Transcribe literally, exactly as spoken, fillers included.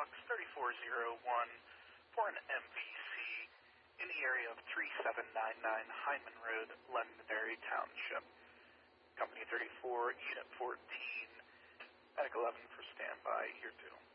box thirty-four oh one for an M V C in the area of three seven nine nine Hyman Road, Londonderry Township. Company thirty-four, Unit fourteen, Medic eleven for standby, here too.